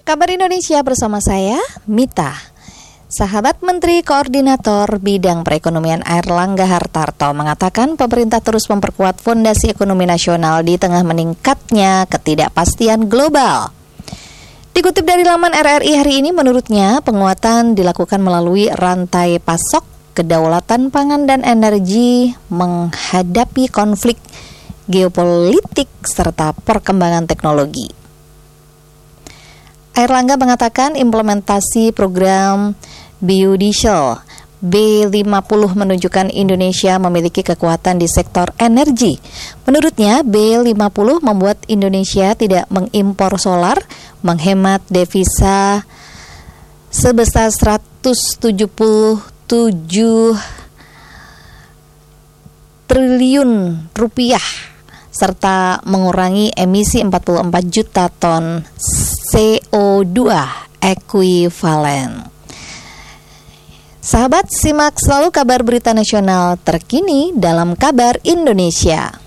Kabar Indonesia bersama saya, Mita. Sahabat Menteri Koordinator Bidang Perekonomian Airlangga Hartarto mengatakan pemerintah terus memperkuat fondasi ekonomi nasional di tengah meningkatnya ketidakpastian global. Dikutip dari laman RRI hari ini, menurutnya penguatan dilakukan melalui rantai pasok, kedaulatan pangan dan energi, menghadapi konflik geopolitik serta perkembangan teknologi. Airlangga mengatakan implementasi program biodiesel B50 menunjukkan Indonesia memiliki kekuatan di sektor energi. Menurutnya, B50 membuat Indonesia tidak mengimpor solar, menghemat devisa sebesar 177 triliun rupiah, serta mengurangi emisi 44 juta ton CO2 ekuivalen. Sahabat, simak selalu kabar berita nasional terkini dalam Kabar Indonesia.